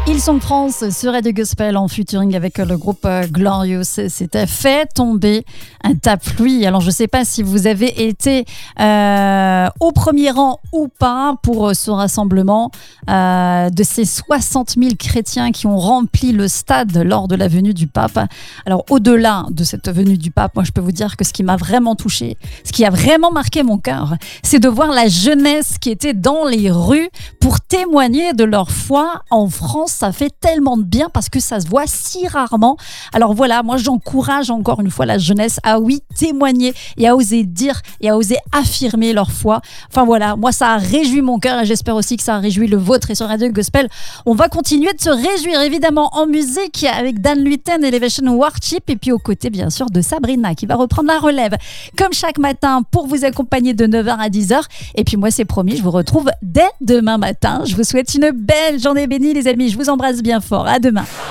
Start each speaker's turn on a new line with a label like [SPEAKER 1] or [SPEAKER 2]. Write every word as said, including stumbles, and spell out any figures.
[SPEAKER 1] Ils sont de France sur Radio Gospel en featuring avec le groupe Glorious. C'était Fait tomber un tas-pluie. Alors je ne sais pas si vous avez été euh, au premier rang ou pas pour ce rassemblement euh, de ces soixante mille chrétiens qui ont rempli le stade lors de la venue du pape. Alors au-delà de cette venue du pape, moi je peux vous dire que ce qui m'a vraiment touchée, ce qui a vraiment marqué mon cœur, c'est de voir la jeunesse qui était dans les rues pour témoigner de leur foi en France. Ça fait tellement de bien parce que ça se voit si rarement. Alors voilà, moi j'encourage encore une fois la jeunesse à oui témoigner et à oser dire et à oser affirmer leur foi. Enfin voilà, moi ça a réjoui mon cœur et j'espère aussi que ça a réjoui le vôtre. Et sur Radio Gospel, on va continuer de se réjouir évidemment en musique avec Dan Luiten, Elevation Worship, et puis aux côtés bien sûr de Sabrina qui va reprendre la relève comme chaque matin pour vous accompagner de neuf heures à dix heures. Et puis moi c'est promis, je vous retrouve dès demain matin. Je vous souhaite une belle journée bénie les amis, je vous embrasse bien fort, à demain.